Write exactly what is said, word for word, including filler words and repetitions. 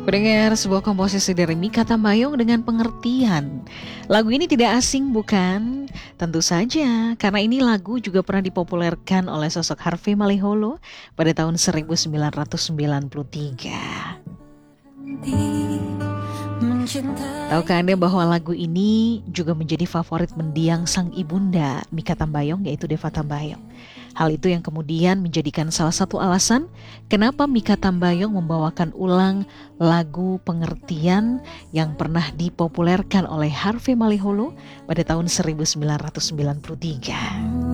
Pendengar, sebuah komposisi dari Mikha Tambayong dengan pengertian. Lagu ini tidak asing bukan? Tentu saja, karena ini lagu juga pernah dipopulerkan oleh sosok Harvey Maliholo pada tahun seribu sembilan ratus sembilan puluh tiga. Tahukah Anda bahwa lagu ini juga menjadi favorit mendiang sang ibunda Mikha Tambayong, yaitu Deva Tambayong. Hal itu yang kemudian menjadikan salah satu alasan kenapa Mikha Tambayong membawakan ulang lagu Pengertian yang pernah dipopulerkan oleh Harvey Maliholo pada tahun seribu sembilan ratus sembilan puluh tiga.